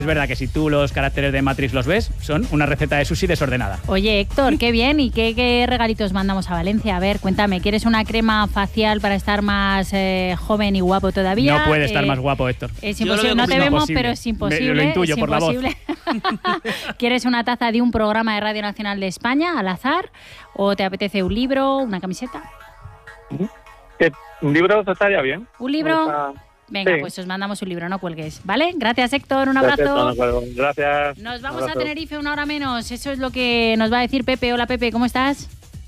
Es verdad que si tú los caracteres de Matrix los ves, son una receta de sushi desordenada. Oye, Héctor, qué bien. ¿Y qué regalitos mandamos a Valencia? A ver, cuéntame, ¿quieres una crema facial para estar más joven y guapo todavía? No puede estar más guapo, Héctor. Es imposible, no te vemos, pero es imposible. Lo intuyo por la voz. ¿Quieres una taza de un programa de Radio Nacional de España, al azar? ¿O te apetece un libro, una camiseta? Un libro estaría bien. ¿Un libro? Venga, sí. pues os mandamos un libro, no cuelgues, ¿vale? Gracias, Héctor, un abrazo. Perfecto, gracias. Nos vamos a Tenerife una hora menos, eso es lo que nos va a decir Pepe. Hola, Pepe, ¿cómo estás?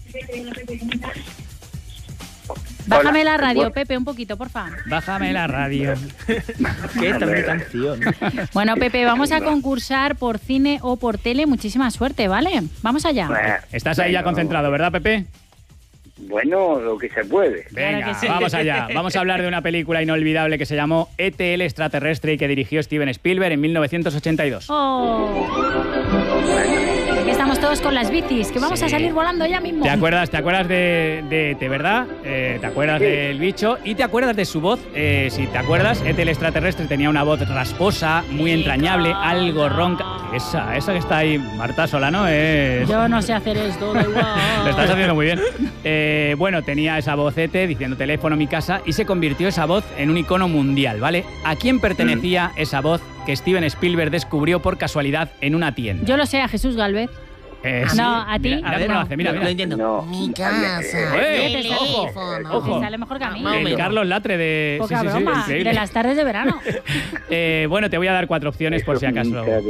Bájame la radio, Pepe, un poquito, porfa. Bájame la radio. ¿Qué tal mi canción? Bueno, Pepe, vamos a concursar por cine o por tele. Muchísima suerte, ¿vale? Vamos allá. Estás ahí ya concentrado, ¿verdad, Pepe? Bueno, lo que se puede. Venga, Claro que sí. vamos allá. Vamos a hablar de una película inolvidable que se llamó E.T. el extraterrestre y que dirigió Steven Spielberg en 1982. Oh. Aquí estamos todos con las bicis, que vamos a salir volando ya mismo. ¿Te acuerdas de E.T., verdad? ¿Te acuerdas del bicho? ¿Y te acuerdas de su voz? Si te acuerdas, E.T. el extraterrestre tenía una voz rasposa, muy entrañable, algo ronca. Esa que está ahí, Marta Solano, es... Yo no sé hacer esto, da igual. Lo estás haciendo muy bien. Bueno, tenía esa voz E.T. diciendo teléfono, mi casa, y se convirtió esa voz en un icono mundial, ¿vale? ¿A quién pertenecía esa voz que Steven Spielberg descubrió por casualidad en una tienda? Yo lo sé, a Jesús Galvez. Sí. No, a ti. Mira, a ver, no. lo hace, mira. Lo entiendo. No. Mi casa. Ojo. Sale mejor que a mí. Más o menos. Carlos Latre de... Poca broma, increíble. de las tardes de verano. Bueno, te voy a dar 4 opciones por si acaso.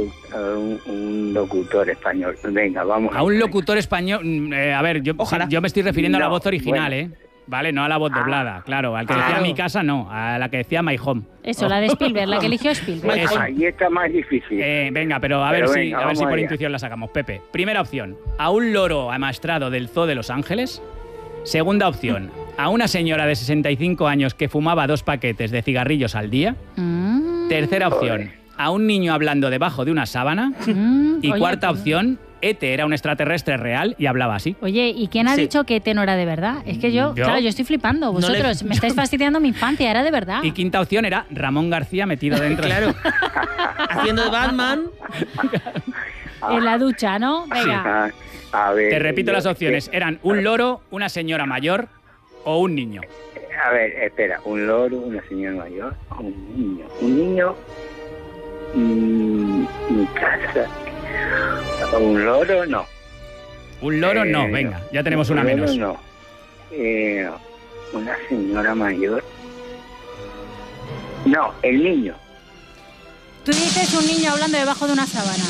Un locutor español. Venga, vamos. A un locutor español... a ver, Ojalá. yo me estoy refiriendo a la No, voz original, bueno. Vale, no a la voz doblada, claro. Al que decía mi casa, no. A la que decía My Home. Eso, la de Spielberg, la que eligió Spielberg. Eso. Ahí está más difícil. Venga, pero a Pero ver venga, si vamos por allá. intuición la sacamos. Pepe, primera opción, a un loro amaestrado del Zoo de Los Ángeles. Segunda opción, a una señora de 65 años que fumaba 2 paquetes de cigarrillos al día. Tercera opción, a un niño hablando debajo de una sábana. Y Oye, cuarta opción, E.T. era un extraterrestre real y hablaba así. Oye, ¿y quién ha Sí. dicho que E.T. no era de verdad? Es que yo estoy flipando. No le- Vosotros me estáis fastidiando mi infancia, era de verdad. Y quinta opción era Ramón García metido dentro. Claro. Haciendo de Batman. En la ducha, ¿no? Venga. A ver. Te repito las opciones. Eran un loro, una señora mayor o un niño. A ver, espera. Un loro, una señora mayor, un niño. Un niño. Mi casa. Un loro, no. Un loro no, venga, ya tenemos una menos. No. Una señora mayor. No, el niño. Tú dices un niño hablando debajo de una sábana.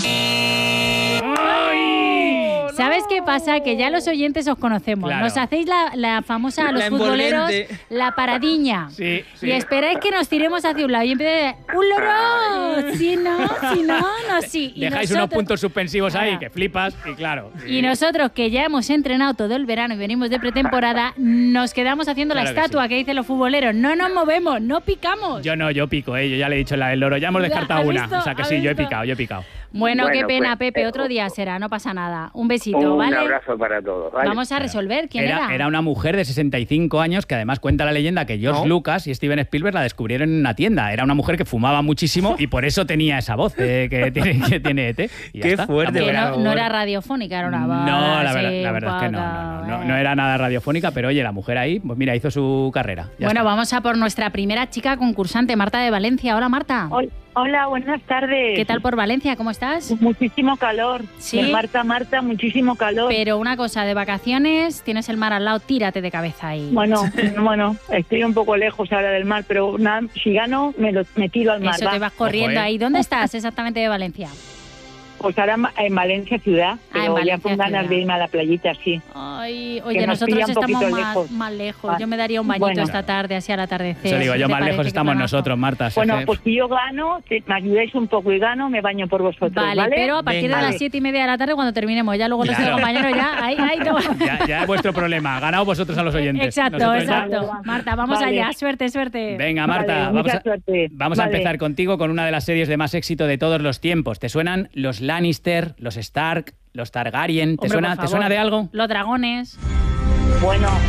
¿Sabes qué pasa? Que ya los oyentes os conocemos. Claro. Nos hacéis la famosa a los La futboleros, envolvente. la paradiña. Sí, sí. Y esperáis que nos tiremos hacia un lado y empiece ¡un loro! Si no, no, sí. Y Dejáis nosotros- unos puntos suspensivos ahí Ahora. que flipas y claro. Y nosotros, que ya hemos entrenado todo el verano y venimos de pretemporada, nos quedamos haciendo Claro la que estatua que dicen los futboleros. No nos movemos, no picamos. Yo pico, yo ya le he dicho la del loro. Ya hemos Ya, descartado ¿has una. visto? O sea que ¿Has sí, yo he visto? picado. Bueno, qué Bueno, pena, pues, Pepe. Otro día será, no pasa nada. Un besito, Un ¿vale? abrazo para todos. ¿vale? Vamos a resolver. ¿Quién era? Era una mujer de 65 años que además cuenta la leyenda que George ¿No? Lucas y Steven Spielberg la descubrieron en una tienda. Era una mujer que fumaba muchísimo y por eso tenía esa voz que tiene E.T. Y ya Qué está. fuerte, Que ¿verdad? no era radiofónica, era una No, voz la así, verdad es que poco, no era nada radiofónica, pero oye, la mujer ahí, pues mira, hizo su carrera. Ya Bueno, está. vamos a por nuestra primera chica concursante, Marta de Valencia. Hola, Marta. Hola, buenas tardes. ¿Qué tal por Valencia? ¿Cómo estás? Muchísimo calor. Sí. Marta, muchísimo calor. Pero una cosa, de vacaciones, tienes el mar al lado, tírate de cabeza ahí. Bueno, estoy un poco lejos ahora del mar, pero nada, si gano, me tiro al mar. Eso, te vas corriendo Ojo, ¿eh? ahí. ¿Dónde estás exactamente de Valencia? Pues ahora en Valencia ciudad, pero en ya Valencia con ganas ciudad. de irme a la playita, sí. Ay, Que oye, nos nosotros pilla un estamos poquito más lejos. lejos. Yo me daría un bañito Bueno. esta tarde, así al atardecer. Eso digo, yo ¿Te más parece lejos que estamos trabajo? nosotros, Marta. Bueno, jefe. pues si yo gano, me ayudáis un poco y gano, me baño por vosotros, Vale, ¿vale? pero a partir Venga. de las Vale. 7:30 de la tarde cuando terminemos. Ya luego nuestros Claro. compañeros ya... Ahí, no. Ya es vuestro problema. Ganado vosotros a los oyentes. Exacto, Nosotros ya- exacto. Marta, vamos Vale. allá. Suerte. Venga, Marta, Vale, vamos, mucha a, suerte. vamos a Vale. empezar contigo con una de las series de más éxito de todos los tiempos. ¿Te suenan los Lannister, los Stark, los Targaryen? ¿Te Hombre, suena, por ¿te suena favor. de algo? Los dragones. Bueno,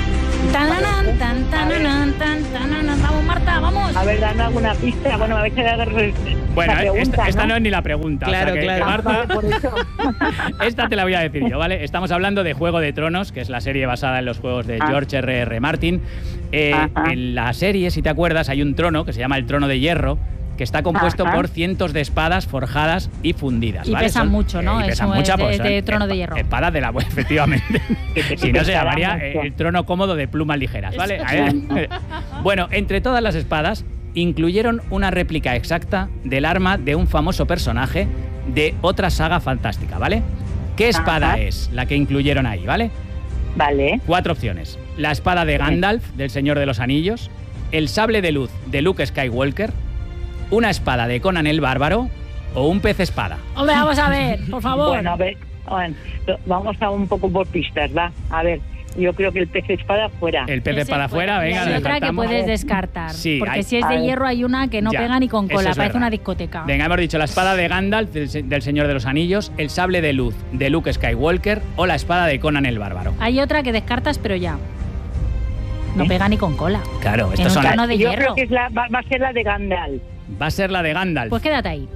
Tananan, tan, tananan, tan, tananan. Vamos, Marta, vamos. A ver, dame alguna pista. Bueno, a ver si dar Bueno, la pregunta, esta no es ni la pregunta. Claro, o sea que, claro. Marta, Vale, por eso. esta te la voy a decir yo, ¿vale? Estamos hablando de Juego de Tronos, que es la serie basada en los juegos de George R.R. Martin. En la serie, si te acuerdas, hay un trono que se llama el Trono de Hierro, que está compuesto por cientos de espadas forjadas y fundidas. Y ¿vale? pesan mucho, ¿no? Y pesan Eso mucho, es pues, de son Trono de Hierro. Espadas de la efectivamente. Si no, se llamaría el trono cómodo de plumas ligeras, ¿vale? Bueno, entre todas las espadas, incluyeron una réplica exacta del arma de un famoso personaje de otra saga fantástica, ¿vale? ¿Qué espada es la que incluyeron ahí, ¿vale? Vale. 4 opciones. La espada de Gandalf, del Señor de los Anillos, el sable de luz de Luke Skywalker, una espada de Conan el Bárbaro o un pez espada. Hombre, vamos a ver, por favor. Bueno, a ver, vamos a un poco por pistas, va. A ver, yo creo que el pez espada fuera. El pez espada fuera, venga, hay lo otra que descartamos. puedes descartar. Sí, porque hay- si es de hierro hay una que no Ya, pega ni con eso cola, es parece verdad. una discoteca. Venga, hemos dicho la espada de Gandalf, del Señor de los Anillos, el sable de luz de Luke Skywalker o la espada de Conan el Bárbaro. Hay otra que descartas, pero ya. No pega ni con cola. Claro, En estos un son... trono de Yo hierro. creo que es va a ser la de Gandalf. Va a ser la de Gandalf. Pues quédate ahí.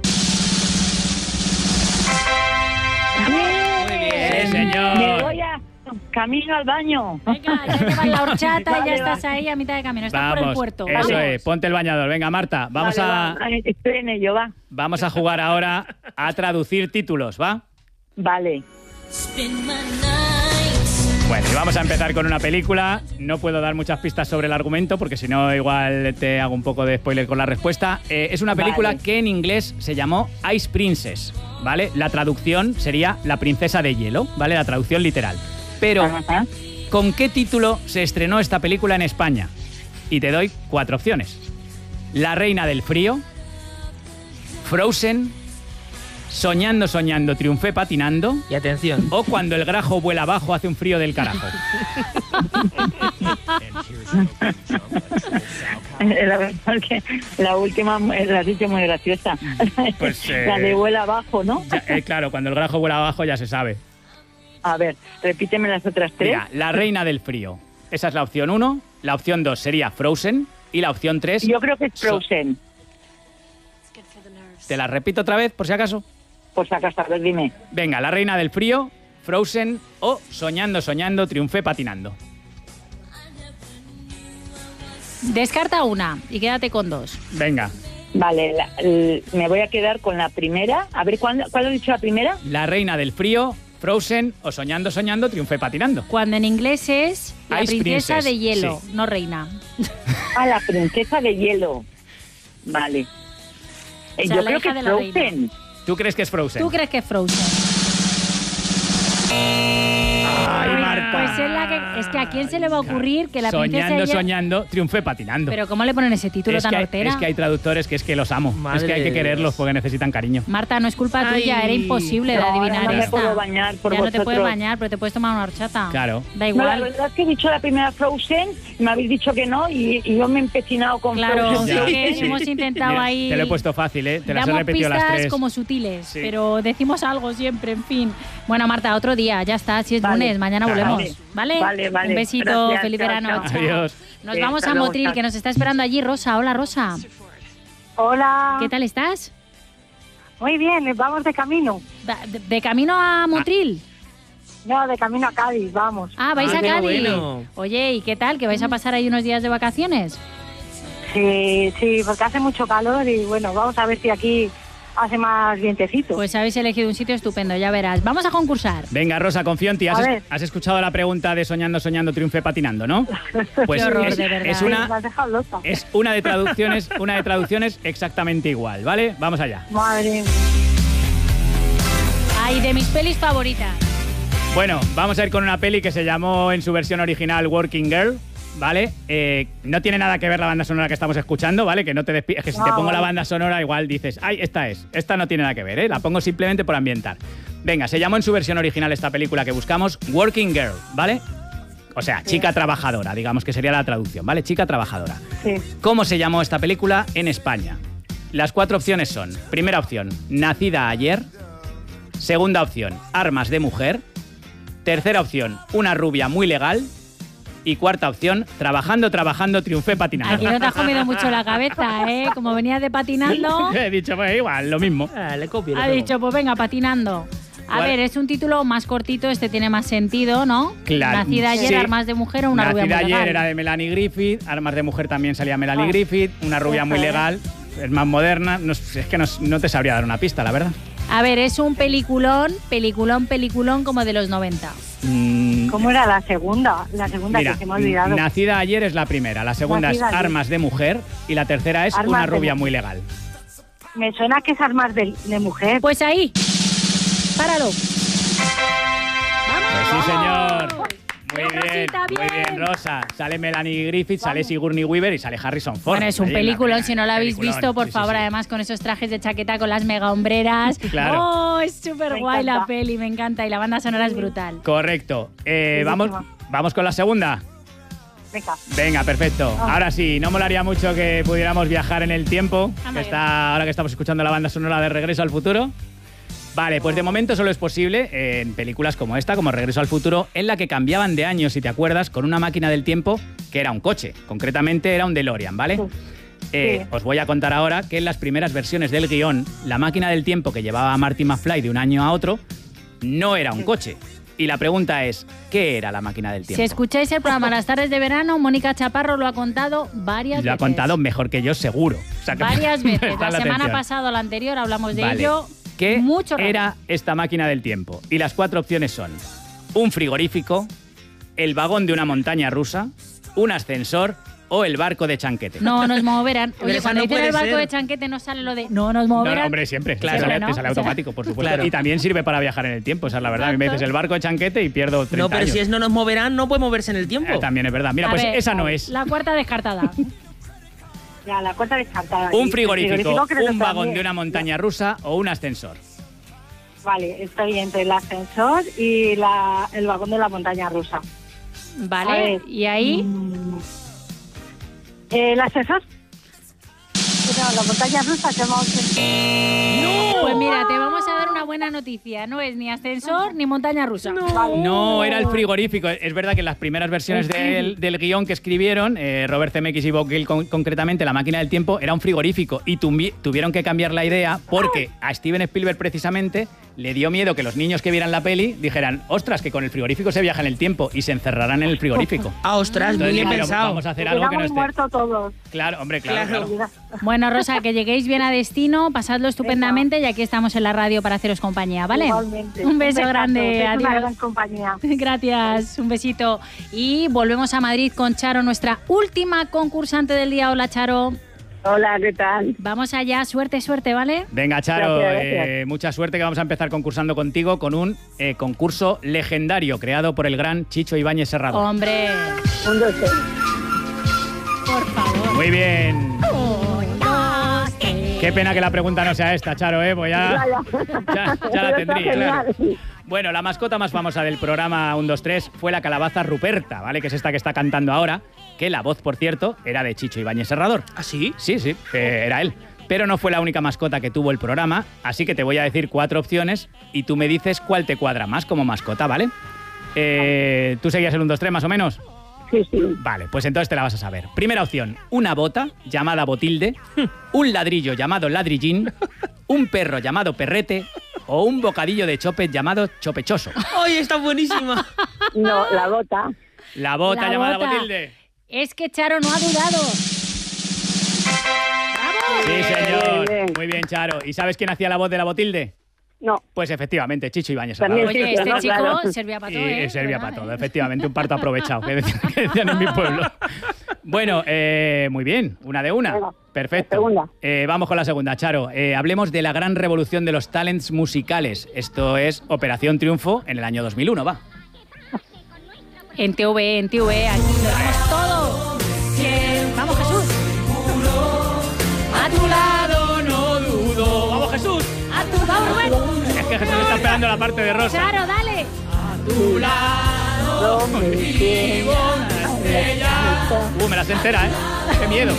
Muy bien, Me señor. voy a camino al baño. Venga, ya llevas la horchata y ya Vale, estás va. ahí a mitad de camino. Estás por el Vamos, puerto. eso Vamos. es, ponte el bañador. Venga, Marta, vamos Estoy en ello, va. vamos a jugar ahora a traducir títulos, ¿va? Vale. Bueno, y vamos a empezar con una película. No puedo dar muchas pistas sobre el argumento porque si no igual te hago un poco de spoiler con la respuesta. Es una película Vale. que en inglés se llamó Ice Princess, ¿vale? La traducción sería La princesa de hielo, ¿vale? La traducción literal. Pero, Ajá. ¿con qué título se estrenó esta película en España? Y te doy 4 opciones. La reina del frío, Frozen, Soñando, soñando, triunfé patinando Y atención. o Cuando el grajo vuela abajo hace un frío del carajo. La verdad es que la última la has dicho muy graciosa. Pues, La de vuela abajo, ¿no? Ya, claro, cuando el grajo vuela abajo ya se sabe. A ver, repíteme las otras 3. Mira, La reina del frío. Esa es la opción 1. La opción 2 sería Frozen. Y la opción 3... Yo creo que es Frozen. Te la repito otra vez, por si acaso. Pues acá está, a ver, dime. Venga, La reina del frío, Frozen o Soñando, soñando, triunfé patinando. Descarta una y quédate con 2. Venga. Vale, me voy a quedar con la primera. A ver, ¿cuál has dicho la primera? La reina del frío, Frozen o Soñando, soñando, triunfé patinando. Cuando en inglés es la Ice princesa Princess, de hielo, sí. no reina. Ah, la princesa de hielo. Vale. O sea, Yo la creo hija que de es la reina. Frozen. ¿Tú crees que es Frozen? ¿Tú crees que es Frozen? Ay, Marta. Pues es que a quién se le va a ocurrir que la princesa Soñando, de hielo... soñando, triunfé patinando. Pero ¿cómo le ponen ese título es tan que, hortera? es que hay traductores que es que los amo. Madre es que hay que de quererlos Dios. porque necesitan cariño. Marta, no es culpa tuya, Ay. era imposible de No, adivinar no me esta. puedo bañar por ya no te vosotros. puedes bañar, pero te puedes tomar una horchata. Claro. Da No, la igual. verdad es que he dicho la primera Frozen, me habéis dicho que no y yo me he empecinado con Claro, Frozen. sí Ya, que sí. hemos intentado Mira, ahí... Te lo he puesto fácil, ¿eh? Te las he Damos repetido las pistas 3. como sutiles, Sí. pero decimos algo siempre, en fin. Bueno, Marta, otro día, ya está, si es Vale. lunes, mañana Vale. volvemos, ¿vale? Vale, vale. Un besito, Gracias, feliz chao, verano. chao. chao. Adiós. Nos Sí, vamos hasta a luego, Motril, chao. que nos está esperando allí Rosa. Hola, Rosa. Hola. ¿Qué tal estás? Muy bien, vamos de camino. ¿De camino a Motril? No, de camino a Cádiz, vamos. Ah, vais Ah, a qué Cádiz. bueno. Oye, ¿y qué tal? ¿Que vais a pasar ahí unos días de vacaciones? Sí, sí, porque hace mucho calor y bueno, vamos a ver si aquí hace más vientecito. Pues habéis elegido un sitio estupendo, ya verás. Vamos a concursar. Venga, Rosa, confío en ti. A ver. Has escuchado la pregunta de Soñando, soñando, triunfé patinando, ¿no? Pues Qué horror, es, de verdad. es Me una, has dejado loca. es una de traducciones exactamente igual, ¿vale? Vamos allá. Madre mía. Ay, de mis pelis favoritas. Bueno, vamos a ir con una peli que se llamó en su versión original Working Girl, ¿vale? No tiene nada que ver la banda sonora que estamos escuchando, ¿vale? Que no te despides, que si te Ah, pongo la vale. banda sonora igual dices, ay, esta es. Esta no tiene nada que ver, ¿eh? La pongo simplemente por ambientar. Venga, se llamó en su versión original esta película que buscamos Working Girl, ¿vale? O sea, chica trabajadora, digamos que sería la traducción, ¿vale? Chica trabajadora. Sí. ¿Cómo se llamó esta película en España? Las 4 opciones son: primera opción, Nacida ayer; segunda opción, Armas de mujer; tercera opción, Una rubia muy legal; Y cuarta opción, trabajando, triunfé patinando. Aquí no te has comido mucho la cabeza, ¿eh? Como venías de patinando, He dicho, pues igual, lo mismo. Le copio. ha dicho, pues venga, patinando. A ¿Cuál? ver, es un título más cortito, este tiene más sentido, ¿no? Claro. Nacida ayer, Sí. Armas de mujer o una rubia muy Nacida ayer legal. era de Melanie Griffith, Armas de mujer también salía Melanie Griffith, una rubia muy legal, es más moderna. No, es que no te sabría dar una pista, la verdad. A ver, es un peliculón como de los 90. ¿Cómo era la segunda? La segunda Mira, que se me ha olvidado. Nacida ayer es la primera, la segunda Nacida es ayer. Armas de mujer y la tercera es Armas Una de rubia mujer. muy legal. Me suena que es Armas de mujer. Pues ahí, páralo. Pues sí, señor. Muy bien, Rosita, muy bien, bien. Rosa. Sale Melanie Griffith, sale Sigourney Weaver y sale Harrison Ford. Bueno, es un Ahí en la peliculón, primera. si no lo habéis Peliculón, visto, por sí, sí, favor, sí. además con esos trajes de chaqueta con las mega hombreras. Claro. Oh, es súper Me guay la encanta. peli, me encanta, y la banda sonora es brutal. Correcto. Buenísima. Vamos con la segunda. Venga. Venga, perfecto. Ahora sí, no molaría mucho que pudiéramos viajar en el tiempo, Anda que bien. ahora que estamos escuchando la banda sonora de Regreso al Futuro. Vale, pues de momento solo es posible en películas como esta, como Regreso al Futuro, en la que cambiaban de año, si te acuerdas, con una máquina del tiempo que era un coche. Concretamente era un DeLorean, ¿vale? Sí. Os voy a contar ahora que en las primeras versiones del guión, la máquina del tiempo que llevaba a Marty McFly de un año a otro no era un coche. Y la pregunta es, ¿qué era la máquina del tiempo? Si escucháis el programa Las tardes de verano, Mónica Chaparro lo ha contado varias veces. Lo ha contado mejor que yo, seguro. O sea, que Varias veces. prestad La semana atención. pasada o la anterior hablamos de Vale. ello. ¿Qué mucho rato. era esta máquina del tiempo? Y las cuatro opciones son un frigorífico, el vagón de una montaña rusa, un ascensor o el barco de Chanquete. No nos moverán. Pero Oye, esa cuando no dicen puede el barco ser. de Chanquete no sale lo de no nos No, moverán. hombre, siempre. Claro, Te sale, ¿no? te sale O sea, automático, por supuesto. claro. Y también sirve para viajar en el tiempo, esa es la verdad. A mí me dices el barco de Chanquete y pierdo 30 No, pero años. si es no nos moverán, no puede moverse en el tiempo. También es verdad. Mira, A pues ver, esa no es. La cuarta descartada. Ya, la cuarta descartada. Un Y frigorífico, creo que un vagón también. de una montaña rusa o un ascensor. Vale, estoy entre el ascensor y el vagón de la montaña rusa. A Vale, ver. y ahí. ¿El ascensor? No, la montaña rusa que vamos a... Pues mira, te vamos a dar una buena noticia. No es ni ascensor ni montaña rusa. No, era el frigorífico. Es verdad que en las primeras versiones del guión que escribieron, Robert Zemeckis y Bob Gale concretamente, la máquina del tiempo era un frigorífico y tuvieron que cambiar la idea porque a Steven Spielberg precisamente le dio miedo que los niños que vieran la peli dijeran, ostras, que con el frigorífico se viaja en el tiempo y se encerrarán en el frigorífico. Ah, ostras, muy Entonces bien dijeron, pensado. vamos a hacer algo que no Hubiéramos esté. muerto todos. Claro, hombre, claro. Claro. Bueno, Rosa, que lleguéis bien a destino, pasadlo estupendamente y aquí estamos en la radio para haceros compañía, ¿vale? Igualmente. Un beso besazo, grande, que es una adiós. gran compañía. Gracias, un besito. Y volvemos a Madrid con Charo, nuestra última concursante del día. Hola, Charo. Hola, ¿qué tal? Vamos allá, suerte, suerte, ¿vale? Venga, Charo, Gracias. mucha suerte que vamos a empezar concursando contigo con un concurso legendario creado por el gran Chicho Ibáñez Serrador. Hombre, Un, dos, tres. por favor. Muy bien. Un, dos, tres. Qué pena que la pregunta no sea esta, Charo, pues ya la Pero está tendría. genial. Bueno, la mascota más famosa del programa 1, 2, 3 fue la calabaza Ruperta, ¿vale? Que es esta que está cantando ahora, que la voz, por cierto, era de Chicho Ibáñez Serrador. ¿Ah, sí? Sí, era él. Pero no fue la única mascota que tuvo el programa, así que te voy a decir 4 opciones y tú me dices cuál te cuadra más como mascota, ¿vale? ¿Tú seguías el 1, 2, 3 más o menos? Sí, sí. Vale, pues entonces te la vas a saber. Primera opción, una bota llamada Botilde, un ladrillo llamado Ladrillín, un perro llamado Perrete o un bocadillo de chope llamado Chopechoso. ¡Ay, está buenísima! No, la bota. La bota La llamada bota. Botilde. Es que Charo no ha dudado. Sí, señor. Bien. Muy bien, Charo. ¿Y sabes quién hacía la voz de la Botilde? No. Pues efectivamente, Chicho Ibáñez También Serrador. Oye, este no, chico claro. servía para Y todo, ¿eh? servía ¿Verdad, para todo, eh? efectivamente, un parto aprovechado, que decían en mi pueblo. Bueno, muy bien, una de una. Venga, Perfecto. la segunda. Vamos con la segunda, Charo. Hablemos de la gran revolución de los talents musicales. Esto es Operación Triunfo en el año 2001, va. En TV, aquí lo damos todo. Vamos, Jesús. A tu lado, no dudo. ¡Vamos, Jesús! a tu lado, Rubén. Es que Jesús está esperando la parte de Rosa. Charo, dale. Tu lado, contigo, una estrella. Me la sé entera, ¿eh? ¡Qué miedo!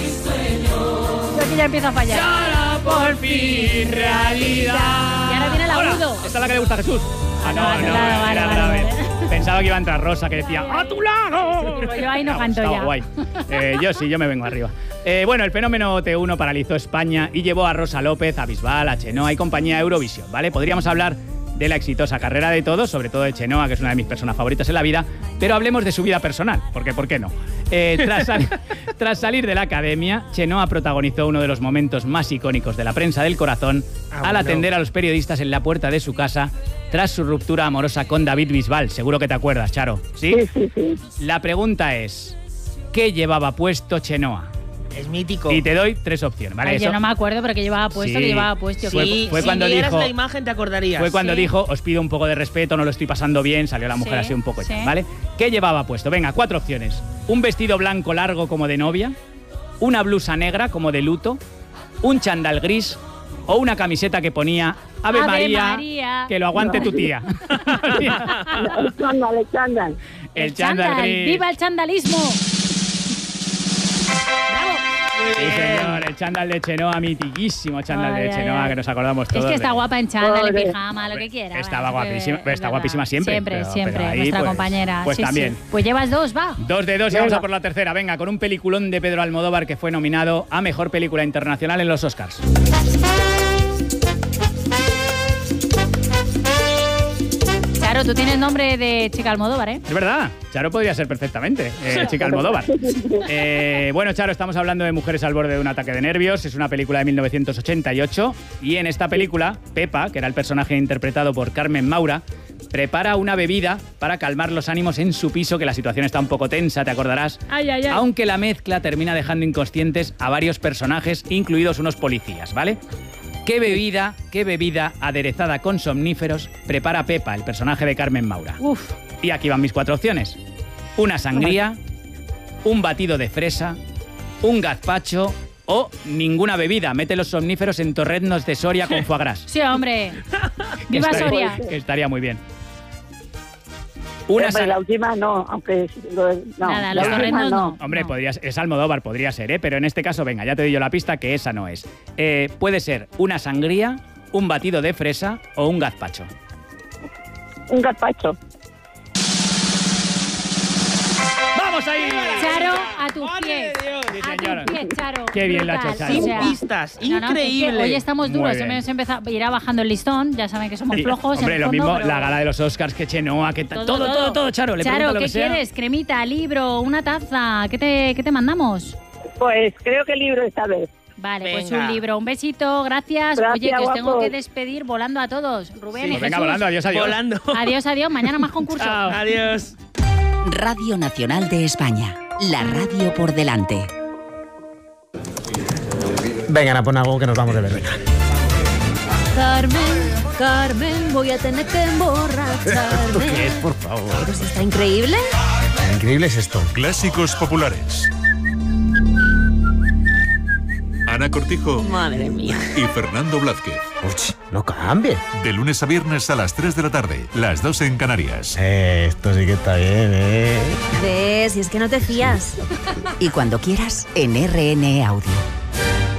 Yo aquí ya empiezo a fallar. Ahora por fin realidad. Y ahora viene el agudo. Esta es la que le gusta a Jesús. Ah, no, Vale, vale, era vale, grave. vale. Pensaba que iba a entrar Rosa, que decía ¡a tu lado! Pues yo ahí no Me ha canto gustado, ya. guay. Yo sí, yo me vengo arriba. Bueno, el fenómeno T1 paralizó España y llevó a Rosa López, a Bisbal, a Chenoa y compañía a Eurovisión, ¿vale? Podríamos hablar de la exitosa carrera de todos, sobre todo de Chenoa, que es una de mis personas favoritas en la vida, pero hablemos de su vida personal, porque ¿por qué no? Tras salir de la academia, Chenoa protagonizó uno de los momentos más icónicos de la prensa del corazón al atender a los periodistas en la puerta de su casa tras su ruptura amorosa con David Bisbal. Seguro que te acuerdas, Charo, ¿sí? Sí. La pregunta es, ¿qué llevaba puesto Chenoa? Es mítico. Y te doy 3 opciones, ¿vale? Ay, yo Eso no me acuerdo, pero que llevaba puesto, Sí. que llevaba puesto. Sí, fue si cuando vieras dijo- la imagen te acordarías. Fue cuando Sí. dijo, os pido un poco de respeto, no lo estoy pasando bien, salió la mujer Sí, así un poco, sí. ¿vale? ¿Qué llevaba puesto? Venga, 4 opciones. Un vestido blanco largo como de novia, una blusa negra como de luto, un chándal gris o una camiseta que ponía Ave, María, que lo aguante tu tía. El chándal. El chándal gris. ¡Viva el chandalismo! ¡Bravo! Sí, señor, el chándal de Chenoa, mitiquísimo chándal Ay, de ay, Chenoa, ay. que nos acordamos todos. Es que está de- guapa en chándal, en Joder. pijama, lo que quiera. Estaba bueno, es que- guapísima, pero es está verdad. guapísima siempre. Siempre, pero ahí, nuestra pues, compañera. Pues Sí, también. sí. Pues llevas 2, va. 2 de 2 y vamos a por la tercera. Venga, con un peliculón de Pedro Almodóvar que fue nominado a Mejor Película Internacional en los Oscars. Charo, tú tienes nombre de chica Almodóvar, ¿eh? Es verdad, Charo podría ser perfectamente chica Almodóvar. Bueno, Charo, estamos hablando de Mujeres al borde de un ataque de nervios. Es una película de 1988 y en esta película, Pepa, que era el personaje interpretado por Carmen Maura, prepara una bebida para calmar los ánimos en su piso, que la situación está un poco tensa, te acordarás. Ay, ay, ay. Aunque la mezcla termina dejando inconscientes a varios personajes, incluidos unos policías, ¿vale? ¿Qué bebida aderezada con somníferos prepara Pepa, el personaje de Carmen Maura? Uf. Y aquí van mis 4 opciones. Una sangría, un batido de fresa, un gazpacho o ninguna bebida. Mete los somníferos en torreznos de Soria con foie gras. Sí, hombre. Que ¡Viva estaría- Soria! Que estaría muy bien. Una Hombre, sang- la última no, aunque... No, Nada, la los última torreznos no. Hombre, No. es Almodóvar, podría ser, ¿eh? Pero en este caso, venga, ya te doy yo la pista que esa no es. Puede ser una sangría, un batido de fresa o un gazpacho. Un gazpacho. ¡Vamos ahí! Charo, a tus ¡Madre pies. de Dios! Sí, A señora. tus pies, Charo. Qué bien la ha Brutal. hecho Charo. O Sin sea, pistas, no, es que increíble. hoy estamos Muy duros, bien. hemos empezado, irá bajando el listón, ya saben que somos Y, flojos. hombre, en el lo fondo, mismo, pero- la gala de los Oscars, que Chenoa, que todo, Charo. Le Charo, pregunta lo ¿qué que sea. quieres? Cremita, libro, una taza, ¿qué te mandamos? Pues creo que el libro esta vez. Vale, pues Venga. un libro, un besito, gracias. Gracias, Oye, que os tengo guapos. que despedir volando a todos. Rubén y Pues venga, Jesús. volando, adiós, adiós. Volando. Adiós, adiós, mañana más concurso. Chao. Adiós. Radio Nacional de España. La radio por delante. Venga, Ana, pon algo que nos vamos de ver. Carmen, voy a tener que emborracharme. ¿Qué es, por favor? Pues está increíble. Increíble es esto. Clásicos populares. Ana Cortijo Madre mía. y Fernando Blázquez. Uy, no cambie. De lunes a viernes a las 3 de la tarde, las 2 en Canarias. Esto sí que está bien, ¿eh? ¿Ves? Si es que no te fías. Y cuando quieras, en RN Audio.